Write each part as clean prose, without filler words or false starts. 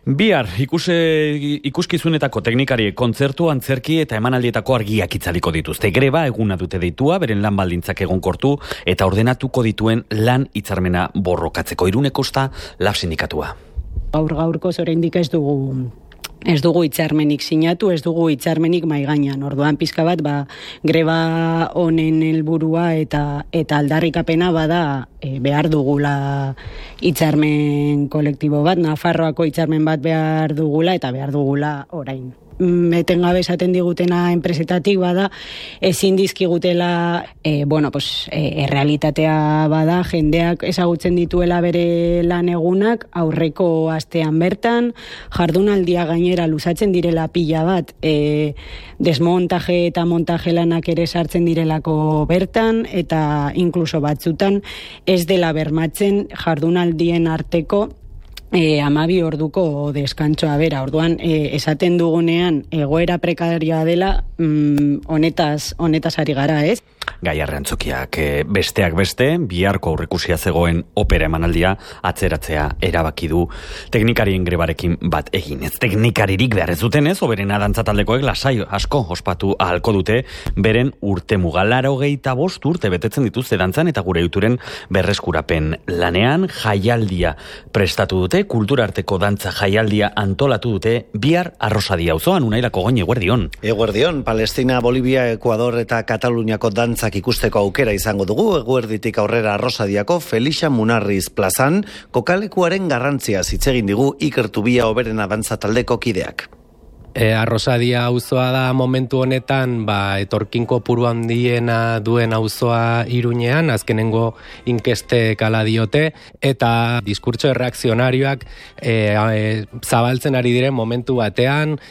Bihar ikuskizunetako teknikari kontzertu, antzerki eta emanaldietako argiak itzaliko dituzte. Greba eguna dute deitua, beren lan baldintzak egonkortu eta ordenatuko dituen lan hitzarmena borrokatzeko. Iruneko usta LAB sindikatua. Gaurko oraindik ez dugu hitzarmenik sinatu, ez dugu hitzarmenik mahai gainean. Orduan pizka bat greba honen helburua eta aldarrikapena bada behar dugula hitzarmen kolektibo bat, Nafarroako hitzarmen bat behar dugula eta behar dugula orain. Etengabe esaten digutena enpresetatik bada, ezin dizkigutela, errealitatea bada, jendeak ezagutzen dituela bere lan egunak, aurreko astean bertan, jardunaldia gainera luzatzen direla pila bat, desmontaje eta montaje lanak ere sartzen direlako bertan, eta inkluso batzutan ez dela bermatzen jardunaldien arteko 12 orduko deskantsoa bera. Orduan, esaten dugunean egoera prekarioa dela, honetaz ari gara, ez? Gai Arrantzokiak besteak beste, biharko aurreikusia zegoen opera emanaldia atzeratzea erabaki du teknikarien grebarekin bat egin. Ez teknikaririk behar ez duten ez, oberena dantzataldekoek lasai asko ospatu ahalko dute beren urtemuga. 85 urte betetzen dituzte dantzan eta gure yuturen berreskurapen lanean jaialdia prestatu dute, kulturarteko dantza jaialdia antolatu dute bihar Arrosadia auzoan. Unairako Goñi, eguerdion. Eguerdion, Palestina, Bolivia, Ekuador eta Kataluniako dantzak ikusteko aukera izango dugu. Eguerditik aurrera Arrosadiako Felixa Munarriz plazan, kokalekuaren garrantzia hitz egin digu Iker Tubia oberena dantza taldeko kideak. Arrosadia auzoa da momentu honetan etorkin kopuru handiena duen auzoa Iruñean, azkenengo inkestek hala diote, eta diskurtso erreakzionarioak zabaltzen ari diren momentu batean,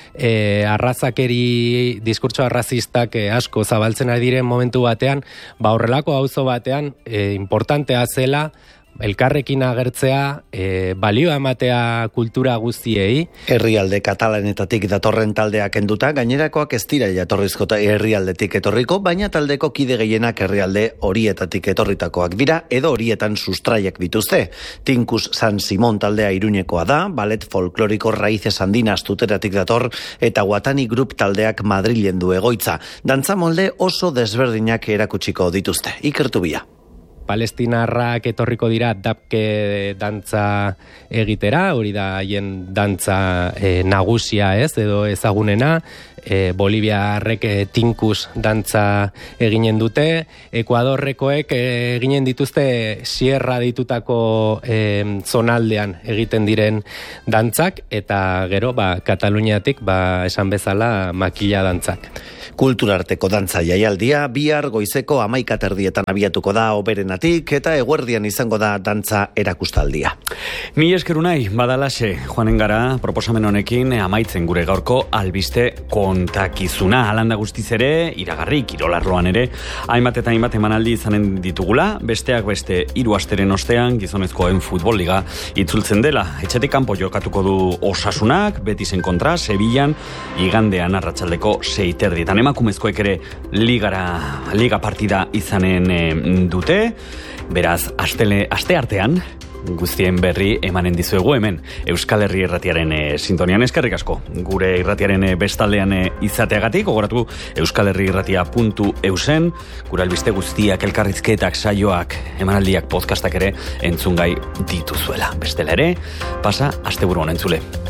diskurtso arrazistak asko zabaltzen ari diren momentu batean, horrelako auzo batean importantea zela elkarrekin agertzea, balioa ematea kultura guztiei. Herrialde katalanetatik datorren taldeak enduta, gainerakoak ez dira jatorrizko herrialdetik etorriko, baina taldeko kide gehienak herrialde horietatik etorritakoak dira, edo horietan sustraiak dituzte. Tinkus San Simon taldea Iruñekoa da, ballet folkloriko Raíces Andinas tuteratik dator, eta Guatani Group taldeak Madrilen du egoitza. Dantza molde oso desberdinak erakutsiko dituzte. Iker Tubia. Palestinarrak etorriko dira dapke dantza egitera, hori da haien dantza nagusia edo ezagunena. Boliviarrek tinkus dantza eginen dute, Ekuadorrekoek eginen dituzte sierra ditutako zonaldean egiten diren dantzak, eta gero Kataluniatik esan bezala makila dantzak. Kulturarteko dantza jaialdia bihar goizeko 11:30 abiatuko da oberenatik, eta eguerdian izango da dantza erakustaldia. Mila esker Unai, badalaxe joanen gara proposamen honekin amaitzen gure gaurko albiste kontakizuna. Halanda guztiz ere, iragarri, kirolarloan ere, hainbat eta hainbat emanaldi izanen ditugula, besteak beste 3 asteren ostean gizonezkoen futbol liga itzultzen dela. Etxetik kanpo jokatuko du Osasunak, Betisen kontra, Sevillan, igandean arratsaldeko 6:30. Emakumezkoek ere liga partida izanen dute. Beraz, aste artean guztien berri emanen dizuegu hemen Euskal Herri Irratiaren sintonian. Eskerrik asko gure irratiaren bestaldean izateagatik. Gogoratu euskalherriirratia.eusen, gure albiste guztiak, elkarrizketak, saioak, emanaldiak, podcastak ere entzungai dituzuela. Bestela ere, pasa asteburu honen zule.